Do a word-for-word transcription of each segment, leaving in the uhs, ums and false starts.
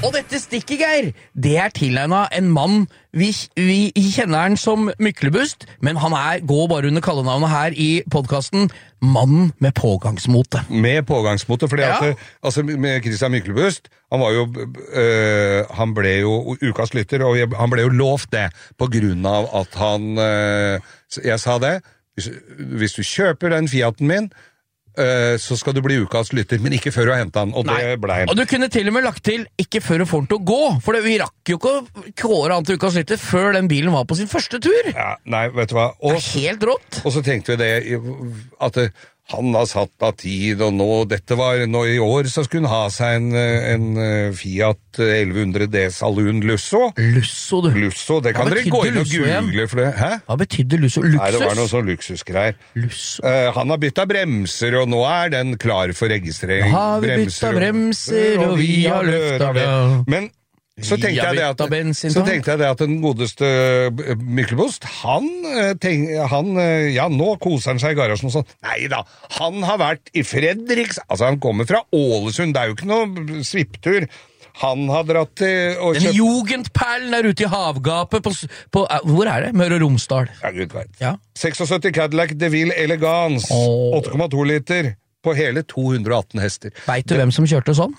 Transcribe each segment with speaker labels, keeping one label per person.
Speaker 1: Og dette stikket, Geir, det er tilnærmet en mann, vi, vi kjenner han som Myklebust, men han er, går bare under kallenavnet her i podcasten, mannen med pågangsmote.
Speaker 2: Med pågangsmote, fordi
Speaker 1: Ja.
Speaker 2: at, altså med Christian Myklebust, han var jo, øh, han ble jo ukas lytter, og jeg- han ble jo lovt det, på grunn av at han, øh, jeg sa det, hvis, hvis du kjøper den Fiaten min, øh, så skal du bli ukas lytter, men ikke før du har hentet han, og
Speaker 1: Nei.
Speaker 2: det ble han.
Speaker 1: Og du kunne til og med lagt til ikke før du får den til å gå, for det, vi rakk jo ikke å kåre han til ukas lytter før den bilen var på sin første tur.
Speaker 2: Ja, nei, vet du hva,
Speaker 1: Det
Speaker 2: og,
Speaker 1: er helt rått.
Speaker 2: og så tenkte vi det, at det, han har satt av tid, og nå, dette var, nå i år, så skulle han ha seg en, en Fiat elleve hundre D Saloon Lusso.
Speaker 1: Lusso, du.
Speaker 2: Lusso, det kan
Speaker 1: Hva
Speaker 2: dere gå
Speaker 1: betydde
Speaker 2: inn og
Speaker 1: Lusso igjen?
Speaker 2: google for det. Hæ?
Speaker 1: Hva betydde Lusso?
Speaker 2: Nei, det var
Speaker 1: Luksus?
Speaker 2: noe sånn luksusgreier.
Speaker 1: Lusso.
Speaker 2: Eh, han har byttet bremser, og nå er den klar for registrering.
Speaker 1: Har vi byttet bremser, og vi har løftet det.
Speaker 2: Men så
Speaker 1: Vi
Speaker 2: tenkte,
Speaker 1: har
Speaker 2: jeg det at,
Speaker 1: byttet bensin,
Speaker 2: så
Speaker 1: da.
Speaker 2: tenkte jeg det at den godeste eh, Myklebost, han, eh, tenk, han eh, ja, nå koser han seg i garasjen og sånn. Nei da, han har vært i Fredriks, altså han kommer fra Ålesund, det er jo ikke noe svipptur. Han har dratt til og
Speaker 1: Den jugendperlen der ute i havgapet på, s- på uh, hvor er det? Møre og Romsdal.
Speaker 2: Ja, Gud vet.
Speaker 1: Ja.
Speaker 2: syttiseks Cadillac DeVille Elegance,
Speaker 1: Åh.
Speaker 2: åtte komma to liter, på hele to hundre og atten hester.
Speaker 1: Vet du hvem som kjørte sånn?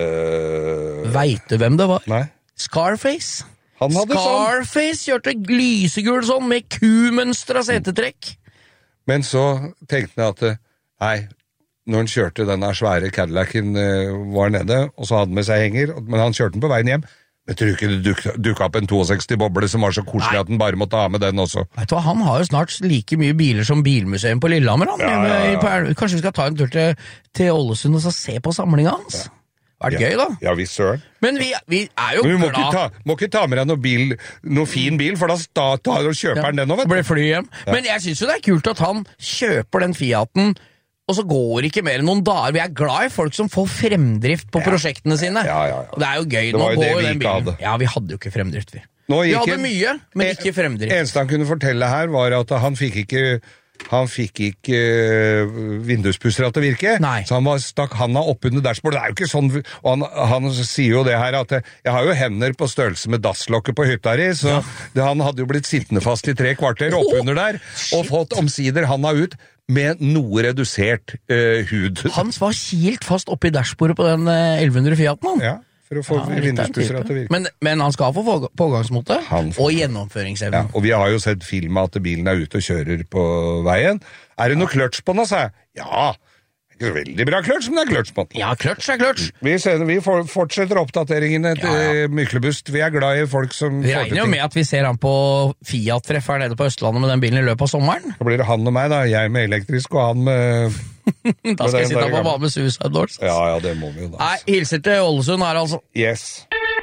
Speaker 2: Uh,
Speaker 1: Vet du hvem det var?
Speaker 2: nei.
Speaker 1: Scarface.
Speaker 2: Han hadde sånn.
Speaker 1: Scarface kjørte lysegul sånn med Q-mønstra setetrekk.
Speaker 2: Men så tenkte han at eh, nei, når han kjørte denne svære Cadillacen eh, var nede, og så hadde han med seg henger, men han kjørte den på veien hjem. Men tror du ikke det duk, dukket opp en sekstito boble som var så koselig
Speaker 1: Nei.
Speaker 2: at den bare måtte ha med den også?
Speaker 1: Vet du hva, han har jo snart like mye biler som Bilmuseum på Lillehammer. Han.
Speaker 2: Ja, ja, ja.
Speaker 1: På Er- Kanskje vi skal ta en tur til, til Ålesund og så se på samlinga hans? Vært gøy, da.
Speaker 2: Ja, visst søren.
Speaker 1: Men vi, vi er jo
Speaker 2: Men du må ikke,
Speaker 1: glad.
Speaker 2: ta, må ikke ta med deg noe, bil, noe fin bil, for da sta- tar og kjøper han den nå, vet du.
Speaker 1: Blir fly hjem. Men jeg synes jo det er kult at han kjøper den Fiaten, og så går ikke mer enn noen dager. Vi er glad i folk som får fremdrift på prosjektene sine.
Speaker 2: Ja, ja, ja.
Speaker 1: Og det er jo gøy.
Speaker 2: Det var
Speaker 1: Nå
Speaker 2: jo det
Speaker 1: går jo
Speaker 2: vi
Speaker 1: den
Speaker 2: ikke
Speaker 1: bilen.
Speaker 2: hadde.
Speaker 1: Ja, vi hadde jo ikke fremdrift, vi.
Speaker 2: Nå
Speaker 1: Vi
Speaker 2: gikk
Speaker 1: hadde
Speaker 2: en-
Speaker 1: mye, men ikke fremdrift.
Speaker 2: Eneste han kunne fortelle her var at han fikk ikke han fikk ikke uh, vinduspusser til å virke,
Speaker 1: Nei.
Speaker 2: så han var stakk handa opp under dashbordet. Det er jo ikke sånn, og han, han sier jo det her at eh, jeg har jo hender på størrelse med dasslokket på hytta di, så det, han hadde jo blitt sittende fast i tre kvarter oppunder der, og fått omsider handa ut med noe redusert uh, hud.
Speaker 1: Han var kilt fast oppi dashbordet på den eh, elleve hundre Fiaten, han.
Speaker 2: Ja, for å få
Speaker 1: Ja, litt av en
Speaker 2: vinduspusser
Speaker 1: type.
Speaker 2: til å virke.
Speaker 1: Men, men han skal få påg- pågangsmote
Speaker 2: Han får-
Speaker 1: og
Speaker 2: Ja,
Speaker 1: gjennomføringsevne.
Speaker 2: og vi har jo sett film av at bilen er ute og kjører på veien. Er det noe kløtsj på den, sa jeg? Ja, ikke veldig bra kløtsj, men det er kløtsj på den.
Speaker 1: Ja, kløtsj er kløtsj.
Speaker 2: Vi, ser, vi for, fortsetter oppdateringene til
Speaker 1: Ja, ja.
Speaker 2: Myklebust. Vi er glad i folk som
Speaker 1: Vi
Speaker 2: får
Speaker 1: regner
Speaker 2: til
Speaker 1: jo
Speaker 2: ting.
Speaker 1: med at vi ser han på Fiat-treff her nede på Østlandet med den bilen i løpet av sommeren.
Speaker 2: Så blir det han og meg, da. Jeg med elektrisk, og han med
Speaker 1: Da skal jeg
Speaker 2: den
Speaker 1: sitte
Speaker 2: der
Speaker 1: på
Speaker 2: gamle.
Speaker 1: bane med Suicide Doors.
Speaker 2: Ja, ja, det må vi jo da.
Speaker 1: Nei, hilser til Ålesund her, altså.
Speaker 2: Yes.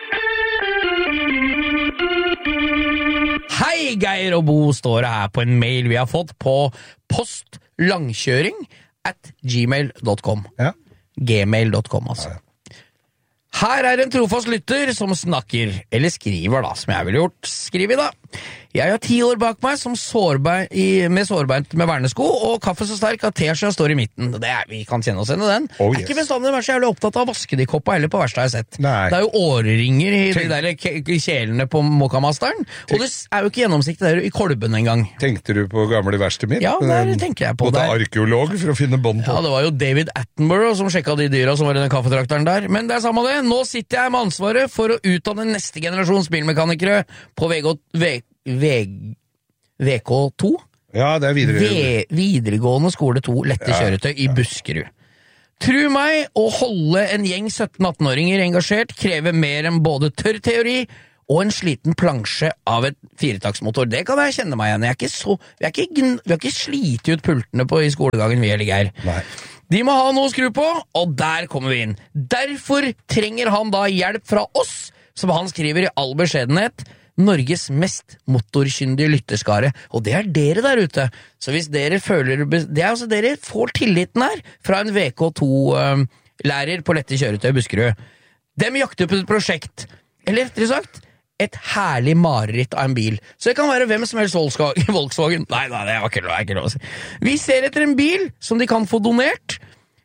Speaker 1: Hei, Geir og Bo, står det her på en mail vi har fått på postlangkjøring at gmail dot com.
Speaker 2: Ja.
Speaker 1: Gmail dot com, altså. Her er en trofast lytter som snakker, eller skriver da, som jeg ville gjort. Skriv i da. Jeg har ti år bak meg som sårbein, i, med sårbeint med vernesko, og kaffe så sterk at teskjea står i midten. Det er, vi kan kjenne oss igjen i den.
Speaker 2: Oh,
Speaker 1: Jeg er
Speaker 2: yes.
Speaker 1: ikke bestandig vært så jævlig opptatt av å vaske de koppa heller på verste jeg har sett.
Speaker 2: Nei.
Speaker 1: Det er jo åreringer i
Speaker 2: Tenk-
Speaker 1: de der ke- kjelene på Mokamasteren, og det er jo ikke gjennomsiktig der i kolben engang.
Speaker 2: Tenkte du på gamle verkstedet mitt?
Speaker 1: Ja, der tenker jeg på
Speaker 2: Måtte
Speaker 1: det.
Speaker 2: arkeolog for å finne bånd på.
Speaker 1: Ja, det var jo David Attenborough som sjekka de dyra som var i den kaffetrakteren der. Men det er samme det. Nå sitter jeg med ansvaret for å utdanne neste generasjons bilmekanikere på V K V- V- V K to.
Speaker 2: Ja, det er videre.
Speaker 1: Ve- videregående skole to lette kjøretøy i Buskerud. Tru meg, å holde en gjeng sytten-atten-åringer engasjert krever mer enn både tørr teori og en sliten plansje av et firetaktsmotor. Det kan jeg kjenne meg igjen. Jeg er ikke så, vi, er ikke, gn- vi har ikke slitt ut pultene på i skolegangen, vi eller Geir.
Speaker 2: Nei.
Speaker 1: De må ha noe å skru på, og der kommer vi inn. Derfor trenger han da hjelp fra oss, som han skriver i all beskjedenhet, Norges mest motorkyndige lytterskare, og det er dere der ute. Så hvis dere føler, det er altså dere får tilliten her fra en V K to-lærer på lette kjøretøy i Buskerud. Dem jakter på et prosjekt, eller rettere sagt, et herlig mareritt av en bil. Så det kan være hvem som helst Volkswagen. Nei, nei, det var ikke lov, det er ikke lov å si. Vi ser etter en bil som de kan få donert.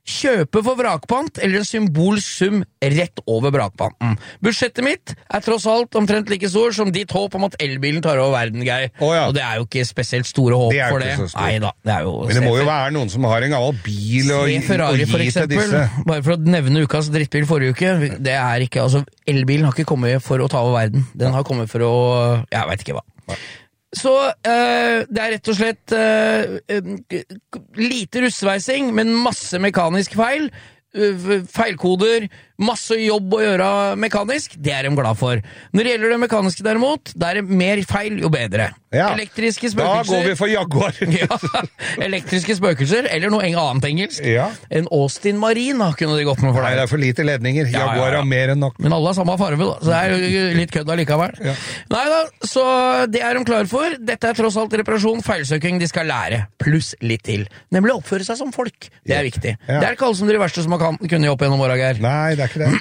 Speaker 1: kjøpe for vrakpant eller en symbolsk sum rett over vrakpanten. Budsjettet mitt er tross alt omtrent like stor som ditt håp om at elbilen tar over verden, Geir.
Speaker 2: Oh, ja.
Speaker 1: Og det er jo ikke spesielt store håp
Speaker 2: det
Speaker 1: for det. Neida, det er jo
Speaker 2: Men det må jo være noen som har en gammel bil og,
Speaker 1: Ferrari,
Speaker 2: og gi til disse.
Speaker 1: Bare for å nevne ukas drittbil forrige uke, det er ikke, altså, elbilen har ikke kommet for å ta over verden. Den har kommet for å, jeg vet ikke hva. Ja. Så uh, det er rett og slett uh, uh, lite russveising, men masse mekanisk feil, uh, feilkoder, masse jobb å gjøre mekanisk, det er de glad for. Når det gjelder det mekaniske derimot, da er det mer feil jo bedre.
Speaker 2: Ja,
Speaker 1: elektriske spøkelser.
Speaker 2: Da går vi for Jaguar.
Speaker 1: Ja, elektriske spøkelser, eller noe annet engelsk.
Speaker 2: Ja.
Speaker 1: En Austin Marine kunne de gått med for deg.
Speaker 2: Nei, det er for lite ledninger. Jaguar ja, ja, ja. har mer enn nok.
Speaker 1: Men alle har samme farve, da, så det er jo litt kødd allikevel. Ja. Nei da, så det er de klar for. Dette er tross alt reparasjon, feilsøking de skal lære, pluss litt til. Nemlig oppføre seg som folk. Det er viktig. Ja. Det er ikke alle som driver verste som man kan, kunne opp gjennom åra, Geir.
Speaker 2: Nei, det er ikke det.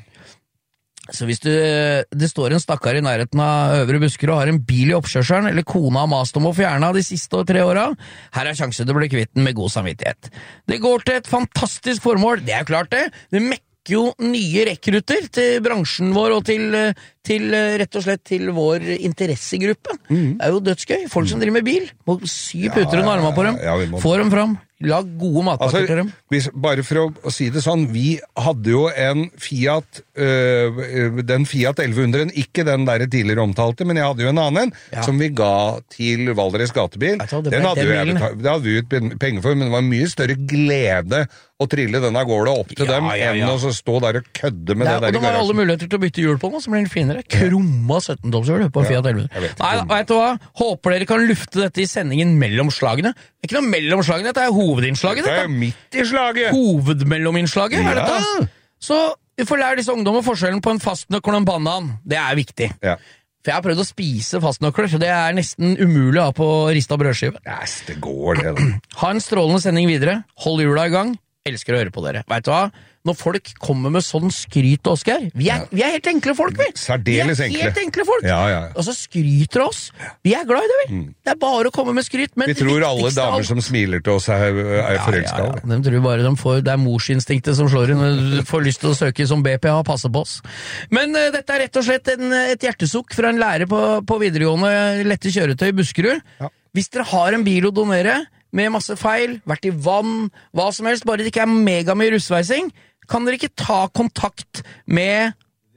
Speaker 1: Så hvis du, det står en stakkar i nærheten av Øvre Buskerud og har en bil i oppkjørselen, eller kona har mast om å fjerne de siste tre åra, her er sjanse til å bli kvitt den med god samvittighet. Det går til et fantastisk formål, det er klart det. Det mekker jo nye rekrutter til bransjen vår og til, til rett og slett til vår interessegruppe. Mm. Det er jo dødsgøy. Folk som driver med bil, må sy puter under armene på dem, ja, må... få dem fram. Lag gode matpakker
Speaker 2: altså,
Speaker 1: til dem.
Speaker 2: Hvis, bare for å, å si det sånn, vi hadde jo en Fiat, øh, den Fiat elleve hundre, ikke den der tidligere omtalte, men jeg hadde jo en annen, ja. som vi ga til Valdres Gatebil. Den, den hadde, jo jeg betalt, det hadde vi jo penger for, men det var mye større glede å trille den av gårde opp til ja, dem, ja, ja. enn å stå der og kødde med det, det der.
Speaker 1: Og de har alle muligheter til å bytte hjul på den, så blir den finere. Krumma sytten-tomshjul på en Fiat elleve hundre. Nei, vet du hva? Håper dere kan lufte dette i sendingen mellom slagene. Det er ikke noe mellom slagene, dette er hovedinnslaget.
Speaker 2: Dette er midt i slaget.
Speaker 1: Hovedmellominnslaget, ja. er dette? Så vi får lære disse ungdommer forskjellen på en fastnøkkel og en banan. Det er viktig. Ja. For jeg har prøvd å spise fastnøkler, så det er nesten umulig å ha på rista brødskive.
Speaker 2: Yes, det går det da.
Speaker 1: Ha en strålende sending videre. Hold jula i gang. Elsker å høre på dere. Vet du hva? Når folk kommer med sånn skryt til Oskar, vi, ja. vi er helt enkle folk, vi.
Speaker 2: Særdeles enkle.
Speaker 1: Vi er helt enkle folk.
Speaker 2: Ja, ja.
Speaker 1: Og så skryter oss. Vi er glad i det, vi. Mm. Det er bare å komme med skryt. Men
Speaker 2: vi tror alle damer alt... som smiler til oss er, er ja, forelsket.
Speaker 1: Ja, ja. De tror bare de får, det er morsinstinktet som slår inn. De får lyst til å søke som B P A og passe på oss. Men uh, dette er rett og slett en, et hjertesukk fra en lærer på, på videregående lette kjøretøy i Buskerud. Ja. Hvis dere har en bil å donere, med masse feil, vært i vann, hva som helst, bare det ikke er mega mye russveising, kan dere ikke ta kontakt med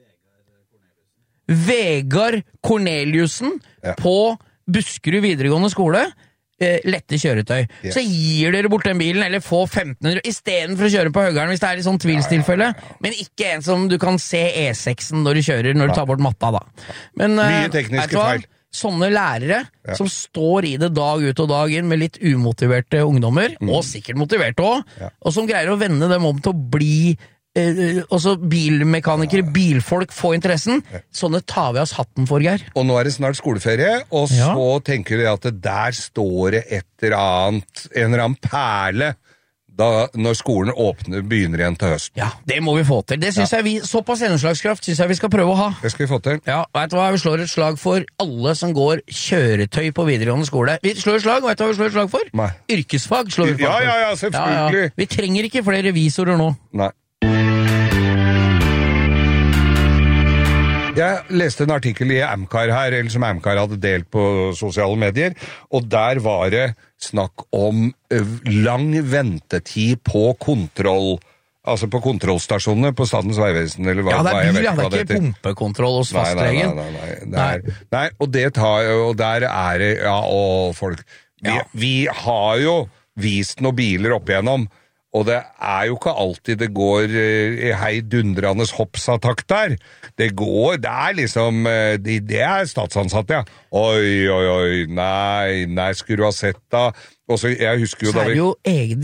Speaker 1: Vegard Corneliussen ja. på Buskerud videregående skole, eh, lette kjøretøy. Yes. Så gir dere bort den bilen, eller få femten hundre, i stedet for å kjøre på høggeren, hvis det er i sånn tvilstilfelle, ja, ja, ja. men ikke en som du kan se E seksen når du kjører, når du tar bort matta da. Men,
Speaker 2: mye tekniske
Speaker 1: eh,
Speaker 2: feil.
Speaker 1: Sånne lærere
Speaker 2: ja.
Speaker 1: som står i det dag ut og dag inn med litt umotiverte ungdommer, mm. og sikkert motiverte også, ja. og som greier å vende dem om til å bli eh, også bilmekanikere, ja. bilfolk, få interessen. Ja. Sånne tar vi oss hatten for, Geir.
Speaker 2: Og nå er det snart skoleferie, og ja. så tenker vi at det der står det et eller annet, en eller annen perle, da, når skolen åpner, begynner igjen til høsten.
Speaker 1: Ja, det må vi få til. Det synes ja. jeg vi, såpass gjennomslagskraft synes jeg vi skal prøve å ha.
Speaker 2: Det skal vi få til.
Speaker 1: Ja, vet du hva, vi slår et slag for alle som går kjøretøy på videregående skole. Vi slår et slag, vet du hva vi slår et slag for?
Speaker 2: Nei.
Speaker 1: Yrkesfag slår vi for.
Speaker 2: Ja, ja, ja, selvfølgelig. Ja, ja.
Speaker 1: Vi trenger ikke flere revisorer nå.
Speaker 2: Nei. Jeg leste en artikkel i Amcar her, eller som Amcar hadde delt på sosiale medier, og der var det snakk om lang ventetid på kontroll, altså på kontrollstasjonene på Statens Vegvesen, eller hva,
Speaker 1: ja, det er
Speaker 2: hva jeg
Speaker 1: bil,
Speaker 2: vet
Speaker 1: ja, det er ikke pumpekontroll hos fastlegen.
Speaker 2: Nei, nei, nei, nei, nei. nei. nei og det tar, og der er det, ja, og folk, vi, ja. vi har jo vist noen biler opp igjennom, og det er jo ikke alltid det går i uh, heidundrende hoppsatakt der. Det går, det er liksom, uh, det, det er statsansatte, ja. Oi, oi, oi, nei, nei, skulle du ha sett da. Også, jeg husker jo
Speaker 1: så
Speaker 2: da vi...
Speaker 1: er det jo egne